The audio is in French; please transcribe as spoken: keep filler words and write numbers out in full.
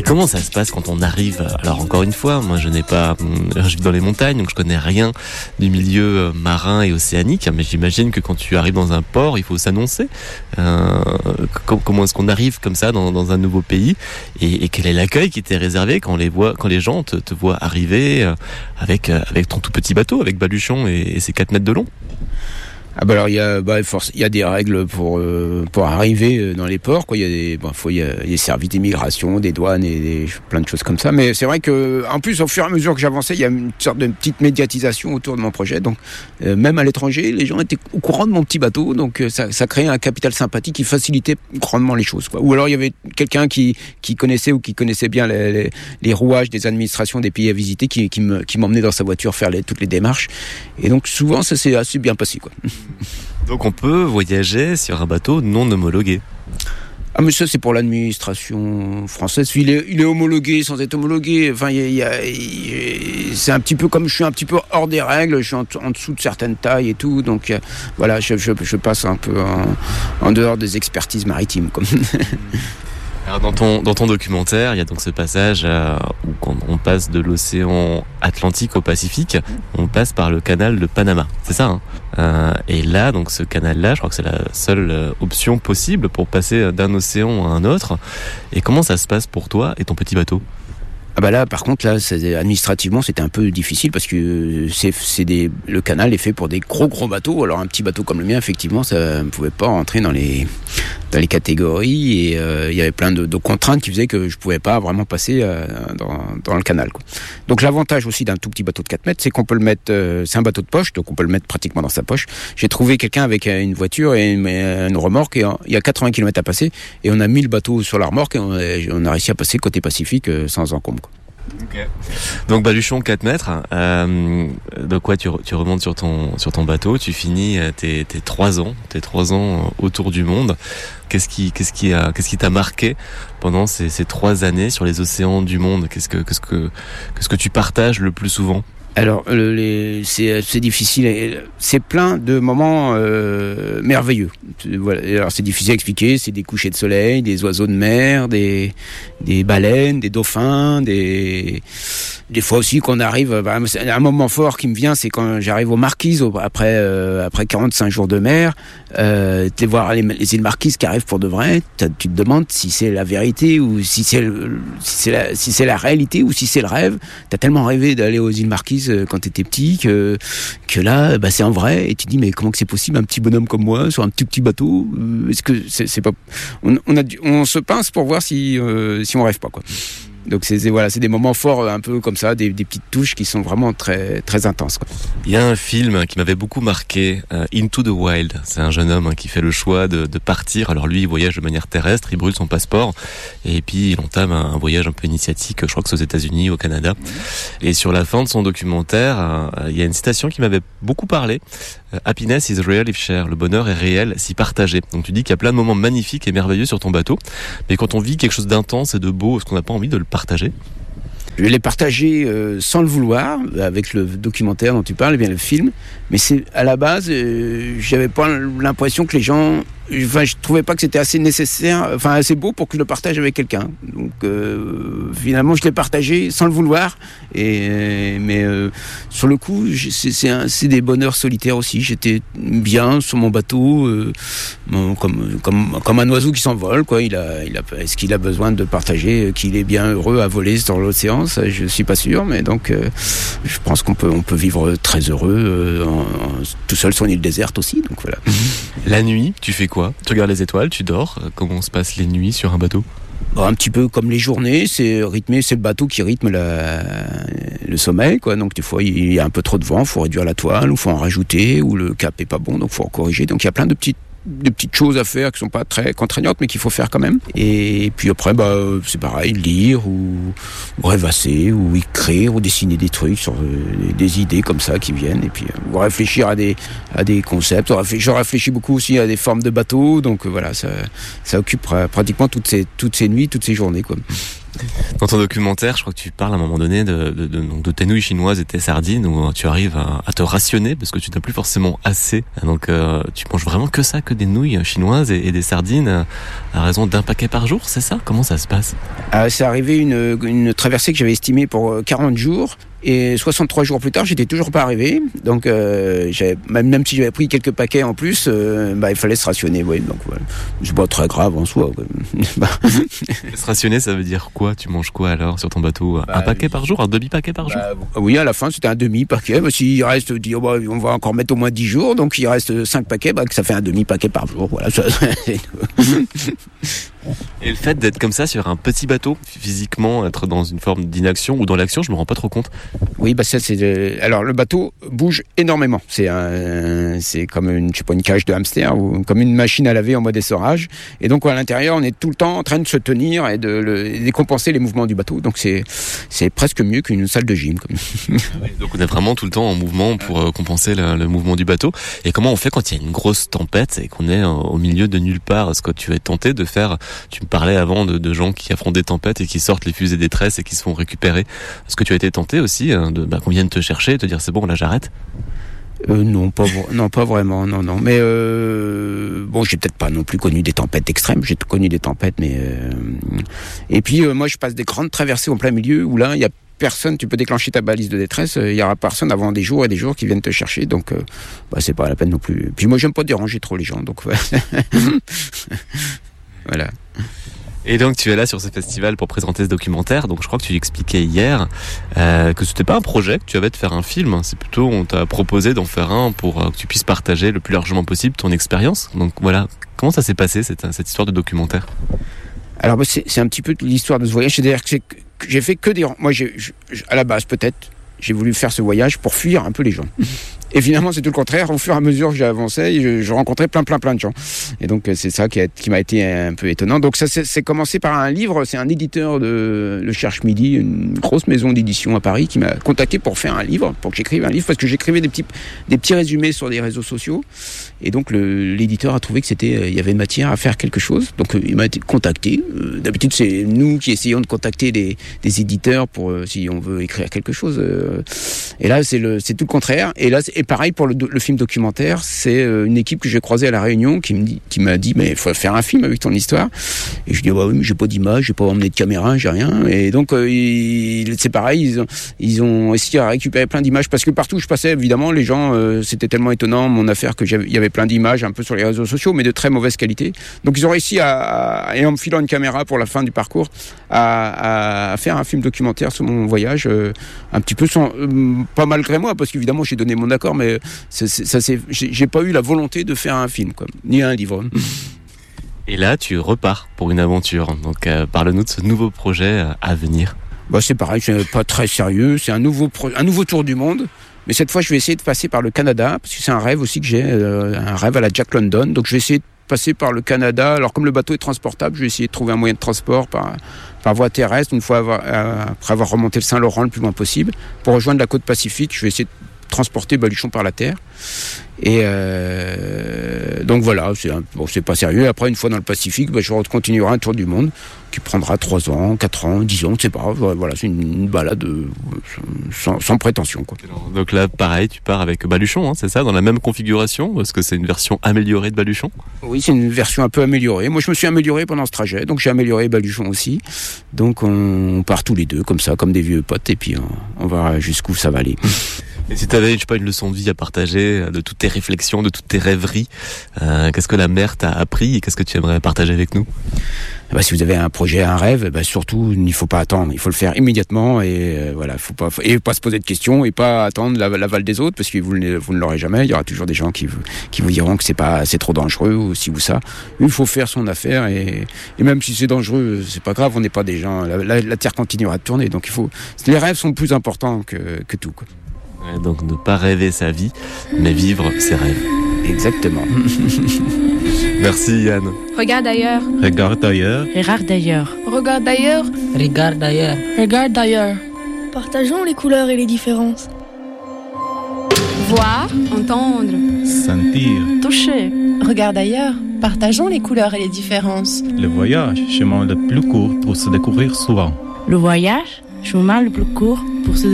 comment ça se passe quand on arrive? Alors encore une fois, moi je n'ai pas, je vis dans les montagnes, donc je connais rien du milieu marin et océanique, mais j'imagine que quand tu arrives dans un port, il faut s'annoncer. Euh, comment est-ce qu'on arrive comme ça dans, dans un nouveau pays, et, et quel est l'accueil qui t'est réservé quand les voit, quand les gens te, te voient arriver avec avec ton tout petit bateau, avec baluchon et, et ses quatre mètres de long? Ah bah alors il y a bah force il y a des règles pour euh, pour arriver dans les ports, quoi. Il y a des bon faut il y a des services d'immigration, des douanes et des, plein de choses comme ça, mais c'est vrai que en plus au fur et à mesure que j'avançais, il y a une sorte de petite médiatisation autour de mon projet, donc euh, même à l'étranger, les gens étaient au courant de mon petit bateau, donc euh, ça ça créait un capital sympathie qui facilitait grandement les choses, quoi. Ou alors il y avait quelqu'un qui qui connaissait ou qui connaissait bien les les, les rouages des administrations des pays à visiter qui qui me qui m'emmenait dans sa voiture faire les, toutes les démarches, et donc souvent ça s'est assez bien passé, quoi. Donc on peut voyager sur un bateau non homologué? Ah mais ça c'est pour l'administration française. Il est, il est homologué sans être homologué. Enfin, il y a, il y a, il, c'est un petit peu comme je suis un petit peu hors des règles. Je suis en, en dessous de certaines tailles et tout. Donc euh, voilà, je, je, je passe un peu en, en dehors des expertises maritimes, comme. Alors dans ton dans ton documentaire, il y a donc ce passage euh, où quand on passe de l'océan Atlantique au Pacifique, on passe par le canal de Panama. C'est ça, hein? Euh, et là, donc ce canal-là, je crois que c'est la seule euh, option possible pour passer d'un océan à un autre. Et comment ça se passe pour toi et ton petit bateau? Ah bah là, par contre, là, c'est, administrativement, c'était un peu difficile parce que c'est, c'est des, le canal est fait pour des gros gros bateaux. Alors un petit bateau comme le mien, effectivement, ça ne pouvait pas rentrer dans les dans les catégories, et euh, il y avait plein de, de contraintes qui faisaient que je pouvais pas vraiment passer euh, dans, dans le canal, quoi. Donc l'avantage aussi d'un tout petit bateau de quatre mètres, c'est qu'on peut le mettre, euh, c'est un bateau de poche, donc on peut le mettre pratiquement dans sa poche. J'ai trouvé quelqu'un avec une voiture et une, une remorque, et il y a quatre-vingts kilomètres à passer, et on a mis le bateau sur la remorque, et on a, on a réussi à passer côté Pacifique euh, sans encombre, quoi. Okay. Donc baluchon quatre mètres, euh, donc quoi, tu, tu remontes sur ton sur ton bateau, tu finis tes tes trois ans, tes trois ans autour du monde. Qu'est-ce qui qu'est-ce qui a qu'est-ce qui t'a marqué pendant ces ces trois années sur les océans du monde? Qu'est-ce que qu'est-ce que qu'est-ce que tu partages le plus souvent? Alors, le, les, c'est, c'est difficile. C'est plein de moments euh, merveilleux. Voilà. Alors, c'est difficile à expliquer. C'est des couchers de soleil, des oiseaux de mer, des, des baleines, des dauphins, des, des fois aussi qu'on arrive. Bah, un moment fort qui me vient, c'est quand j'arrive aux Marquises après euh, après quarante-cinq jours de mer. Euh, tu voir les, les îles Marquises qui arrivent pour de vrai. Tu te demandes si c'est la vérité ou si c'est le, si c'est la, si c'est la réalité ou si c'est le rêve. T'as tellement rêvé d'aller aux îles Marquises quand t'étais petit que que là bah c'est un vrai, et tu dis mais comment que c'est possible, un petit bonhomme comme moi sur un tout petit bateau, est-ce que c'est, c'est pas on, on a on se pince pour voir si euh, si on rêve pas, quoi. Donc c'est, c'est voilà, c'est des moments forts un peu comme ça, des, des petites touches qui sont vraiment très très intenses, quoi. Il y a un film qui m'avait beaucoup marqué, euh, Into the Wild. C'est un jeune homme hein, qui fait le choix de, de partir. Alors lui, il voyage de manière terrestre, il brûle son passeport et puis il entame un, un voyage un peu initiatique. Je crois que c'est aux États-Unis, au Canada. Et sur la fin de son documentaire, euh, il y a une citation qui m'avait beaucoup parlé. Happiness is real if shared. Le bonheur est réel si partagé. Donc tu dis qu'il y a plein de moments magnifiques et merveilleux sur ton bateau, mais quand on vit quelque chose d'intense et de beau, est-ce qu'on n'a pas envie de le partager? Je l'ai partagé euh, sans le vouloir, avec le documentaire dont tu parles, et bien le film. Mais c'est à la base, euh, j'avais pas l'impression que les gens, enfin, je trouvais pas que c'était assez nécessaire, enfin assez beau pour que je le partage avec quelqu'un. Donc euh, finalement, je l'ai partagé sans le vouloir. Et mais euh, sur le coup, c'est, c'est, un, c'est des bonheurs solitaires aussi. J'étais bien sur mon bateau, euh, bon, comme comme comme un oiseau qui s'envole, quoi. Il a, il a, est-ce qu'il a besoin de partager qu'il est bien heureux à voler dans l'océan? Ça, je suis pas sûr, mais donc euh, je pense qu'on peut on peut vivre très heureux euh, en, en, tout seul sur une île déserte aussi. Donc voilà. La nuit, tu fais quoi? Tu regardes les étoiles, tu dors? Comment se passent les nuits sur un bateau? Bon, un petit peu comme les journées, c'est rythmé, c'est le bateau qui rythme la, le sommeil, quoi. Donc des fois il y a un peu trop de vent, faut réduire la toile, ou faut en rajouter, ou le cap est pas bon, donc faut en corriger. Donc il y a plein de petites des petites choses à faire qui sont pas très contraignantes mais qu'il faut faire quand même. Et puis après bah c'est pareil, lire ou, ou rêvasser ou écrire ou dessiner des trucs sur euh, des idées comme ça qui viennent, et puis euh, ou réfléchir à des à des concepts. Je réfléchis beaucoup aussi à des formes de bateaux, donc euh, voilà, ça ça occupe pratiquement toutes ces toutes ces nuits, toutes ces journées, quoi. Dans ton documentaire, je crois que tu parles à un moment donné de, de, de, donc de tes nouilles chinoises et tes sardines, où tu arrives à, à te rationner parce que tu n'as plus forcément assez. Donc euh, tu manges vraiment que ça, que des nouilles chinoises et, et des sardines à raison d'un paquet par jour, c'est ça? Comment ça se passe? euh, C'est arrivé une, une traversée que j'avais estimée pour quarante jours. Et soixante-trois jours plus tard, j'étais toujours pas arrivé. Donc, euh, j'avais, même, même si j'avais pris quelques paquets en plus, euh, bah, il fallait se rationner. Ouais, donc, voilà. C'est pas très grave en soi. Se rationner, ça veut dire quoi? Tu manges quoi alors sur ton bateau? bah, Un paquet par jour? Un demi-paquet par jour? bah, Oui, à la fin, c'était un demi-paquet. Bah, s'il reste, oh, bah, on va encore mettre au moins dix jours. Donc, il reste cinq paquets, bah, ça fait un demi-paquet par jour. Voilà. Ça, Et le fait d'être comme ça sur un petit bateau, physiquement, être dans une forme d'inaction ou dans l'action, je me rends pas trop compte. Oui, bah ça c'est. De... Alors le bateau bouge énormément. C'est un, c'est comme une, je sais pas, une cage de hamster ou comme une machine à laver en mode essorage. Et donc à l'intérieur, on est tout le temps en train de se tenir et de, le, et de compenser les mouvements du bateau. Donc c'est, c'est presque mieux qu'une salle de gym. Comme... Donc on est vraiment tout le temps en mouvement pour euh, compenser le, le mouvement du bateau. Et comment on fait quand il y a une grosse tempête et qu'on est euh, au milieu de nulle part? Est-ce que tu es tenté de faire? Tu me parlais avant de, de gens qui affrontent des tempêtes et qui sortent les fusées détresse et qui se font récupérer. Est-ce que tu as été tenté aussi euh, de, bah, qu'on vienne te chercher et te dire c'est bon, là j'arrête? Euh, non, pas non, pas vraiment, non, non. Mais euh, bon, j'ai peut-être pas non plus connu des tempêtes extrêmes. J'ai connu des tempêtes, mais euh... et puis euh, moi, je passe des grandes traversées en plein milieu où là, il y a personne. Tu peux déclencher ta balise de détresse. Il euh, y aura personne avant des jours et des jours qui viennent te chercher. Donc, euh, bah, c'est pas la peine non plus. Puis moi, j'aime pas déranger trop les gens. Donc, ouais. Voilà. Et donc tu es là sur ce festival pour présenter ce documentaire. Donc je crois que tu expliquais hier euh, que c'était pas un projet que tu avais de faire un film. C'est plutôt on t'a proposé d'en faire un pour euh, que tu puisses partager le plus largement possible ton expérience. Donc voilà, comment ça s'est passé cette, cette histoire de documentaire? Alors bah, c'est, c'est un petit peu l'histoire de ce voyage. C'est-à-dire que, c'est que j'ai fait que des... Moi, j'ai, je, à la base peut-être, j'ai voulu faire ce voyage pour fuir un peu les gens. Et finalement, c'est tout le contraire. Au fur et à mesure que j'avançais, je, je rencontrais plein, plein, plein de gens. Et donc, c'est ça qui, a, qui m'a été un peu étonnant. Donc, ça, c'est, c'est commencé par un livre. C'est un éditeur de Le Cherche Midi, une grosse maison d'édition à Paris, qui m'a contacté pour faire un livre, pour que j'écrive un livre, parce que j'écrivais des petits, des petits résumés sur des réseaux sociaux. Et donc, le, l'éditeur a trouvé que c'était, il y avait matière à faire quelque chose. Donc, il m'a été contacté. Euh, d'habitude, c'est nous qui essayons de contacter des, des éditeurs pour euh, si on veut écrire quelque chose. Euh, et là, c'est le, c'est tout le contraire. Et là, et pareil pour le, le film documentaire, c'est une équipe que j'ai croisée à La Réunion qui, me dit, qui m'a dit mais il faut faire un film avec ton histoire. Et je dis bah oui mais j'ai pas d'image, j'ai pas emmené de caméra, j'ai rien. Et donc euh, il, c'est pareil, ils ont, ils ont essayé à récupérer plein d'images parce que partout où je passais, évidemment, les gens, euh, c'était tellement étonnant mon affaire que j'avais, il y avait plein d'images un peu sur les réseaux sociaux, mais de très mauvaise qualité. Donc ils ont réussi à, à et en me filant une caméra pour la fin du parcours, à, à faire un film documentaire sur mon voyage, euh, un petit peu sans, euh, pas malgré moi parce qu'évidemment j'ai donné mon accord, mais c'est, c'est, ça, c'est, j'ai, j'ai pas eu la volonté de faire un film, quoi, ni un livre. Et là, tu repars pour une aventure. Donc, euh, parle-nous de ce nouveau projet euh, à venir. Bah, c'est pareil, c'est pas très sérieux. C'est un nouveau, pro- un nouveau tour du monde. Mais cette fois, je vais essayer de passer par le Canada, parce que c'est un rêve aussi que j'ai, euh, un rêve à la Jack London. Donc, je vais essayer de passer par le Canada. Alors, comme le bateau est transportable, je vais essayer de trouver un moyen de transport par, par voie terrestre, une fois avoir, euh, après avoir remonté le Saint-Laurent le plus loin possible. Pour rejoindre la côte Pacifique, je vais essayer de transporter Baluchon par la terre. Et euh, donc voilà, c'est, un, bon, c'est pas sérieux. Après, une fois dans le Pacifique, bah, je continuerai un tour du monde qui prendra trois ans, quatre ans, dix ans, je sais pas. Voilà, c'est une, une balade sans, sans prétention, quoi. Donc là, pareil, tu pars avec Baluchon, hein, c'est ça, dans la même configuration? Est-ce que c'est une version améliorée de Baluchon? Oui, c'est une version un peu améliorée. Moi, je me suis amélioré pendant ce trajet, donc j'ai amélioré Baluchon aussi. Donc on, on part tous les deux comme ça, comme des vieux potes, et puis on, on verra jusqu'où ça va aller. Et si tu avais, je sais pas, une leçon de vie à partager, de toutes tes réflexions, de toutes tes rêveries, euh, qu'est-ce que la mer t'a appris et qu'est-ce que tu aimerais partager avec nous? Bah, si vous avez un projet, un rêve, bah, surtout, il ne faut pas attendre. Il faut le faire immédiatement et euh, voilà, faut pas, et pas se poser de questions et pas attendre l'aval des autres parce que vous, vous ne l'aurez jamais. Il y aura toujours des gens qui vous, qui vous diront que c'est pas, c'est trop dangereux ou si ou ça. Il faut faire son affaire et, et même si c'est dangereux, c'est pas grave. On n'est pas des gens. La, la, la terre continuera de tourner. Donc il faut. Les rêves sont plus importants que, que tout, quoi. Ouais, donc ne pas rêver sa vie, mais vivre ses rêves. Exactement. Merci Yann. Regarde ailleurs. Regarde ailleurs. Regarde ailleurs. Regarde ailleurs. Regarde ailleurs. Regarde ailleurs. Partageons les couleurs et les différences. Voir, entendre, Sentir. Toucher. Regarde ailleurs. Partageons les couleurs et les différences. Le voyage, chemin le plus court pour se découvrir souvent. Le voyage, chemin le plus court pour se